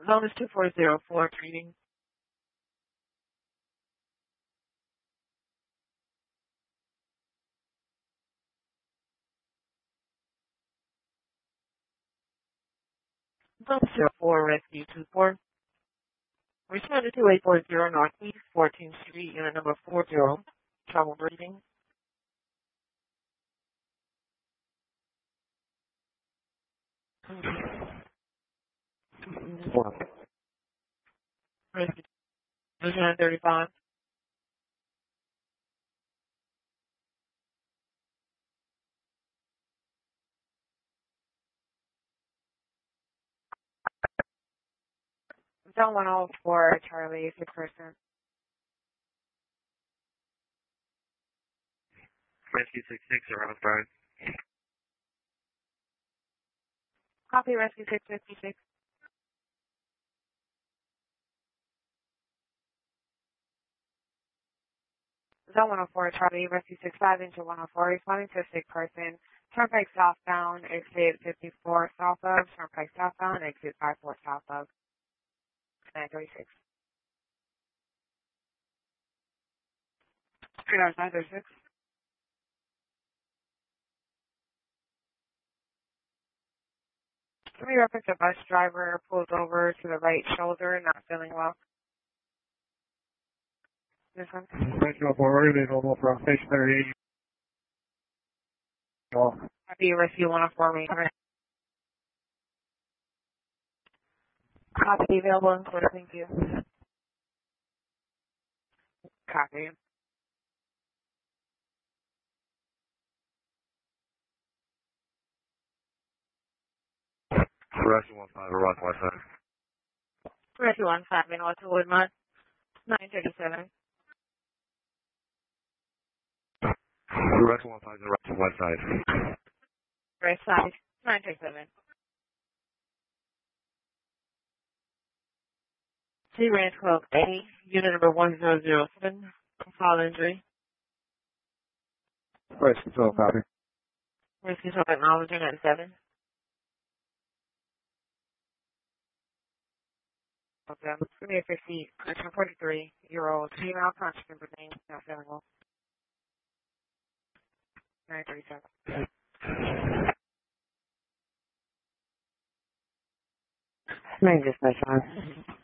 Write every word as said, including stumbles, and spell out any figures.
Zone is two four zero four, treating. Zone zero four, rescue two four. Responded to eight four zero Northeast fourteenth Street, unit number four zero. Trouble breathing. Rescue nine thirty-five. Zone one oh four, Charlie, six person. Rescue six six around five. Copy, rescue six fifty-six. Zone one oh four, Charlie, rescue six five into one oh four, responding to a sick person. Turnpike southbound, exit fifty-four south of, Turnpike southbound, exit five four south of, nine thirty-six. Three hours, nine thirty-six. Can we reference a bus driver pulls over to the right shoulder, not feeling well? This one? Rescue four, ready, normal from stationary. Copy, rescue one oh four, me. Copy, available in court, thank you. Copy. Rescue one five, around west side. Rescue one five, in North Woodmont, nine thirty-seven. Rescue one five, around west side. Right side, nine thirty-seven. C Ranch Club A, unit number one zero zero seven, fall injury. Rescue twelve, copy. Rescue twelve, acknowledging at seven. Okay, give me a fifty, forty-three year old female conscious of name, not feeling well. nine thirty-seven. Name dispatch on.